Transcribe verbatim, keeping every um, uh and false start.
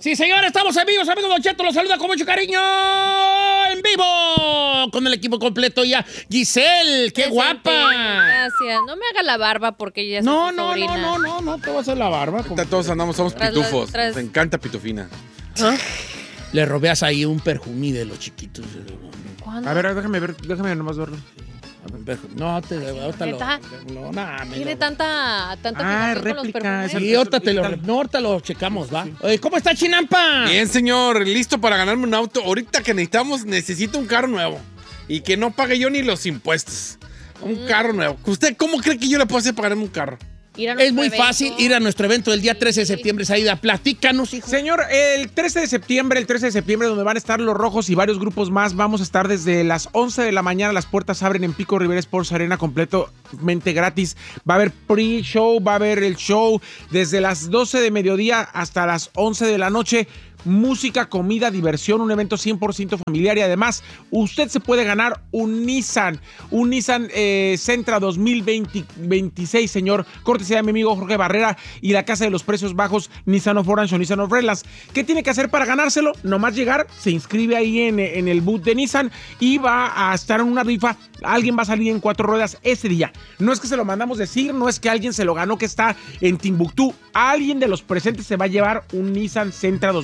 Sí, señor, estamos en vivo, amigos. Don Cheto los saluda con mucho cariño en vivo con el equipo completo ya. Giselle, qué guapa. Gracias. No me haga la barba porque ya es No, su no, sobrina. no, no, no, no te voy a hacer la barba. Ahorita todos andamos, somos Tras- pitufos. tras- Nos encanta pitufina. ¿Ah? Le robeas ahí un perjumí de los chiquitos. ¿Cuándo? A ver, déjame ver, déjame nomás verlo. No, te ahorita lo, ¿Neta? no, nah, me Tiene lo- tanta, tanta Ah, fijación con los réplica, perfumes. es el- Sí, ahorita, te lo, no, ahorita lo checamos, ¿va? Oye, ¿cómo está Chinampa? Bien, señor, listo para ganarme un auto. Ahorita que necesitamos, necesito un carro nuevo. Y que no pague yo ni los impuestos. Un Mm. carro nuevo. ¿Usted cómo cree que yo le puedo hacer para ganarme un carro? Ir a Es nuestro muy evento. fácil ir a nuestro evento el día trece de septiembre, Saida. Platícanos, hijo. Señor, el trece de septiembre, el trece de septiembre, donde van a estar los Rojos y varios grupos más, vamos a estar desde las once de la mañana. Las puertas abren en Pico Rivera Sports Arena completamente gratis. Va a haber pre-show, va a haber el show desde las doce de mediodía hasta las once de la noche. Música, comida, diversión, un evento cien por ciento familiar y además usted se puede ganar un Nissan, un Nissan eh, Sentra dos mil veintiséis, señor, cortesía de mi amigo Jorge Barrera y la Casa de los Precios Bajos, Nissan of Orange o Nissan of Redlands. ¿Qué tiene que hacer para ganárselo? Nomás llegar, se inscribe ahí en, en el booth de Nissan y va a estar en una rifa. Alguien va a salir en cuatro ruedas ese día. No es que se lo mandamos decir, no es que alguien se lo ganó que está en Timbuktu. Alguien de los presentes se va a llevar un Nissan Sentra dos mil veintiséis.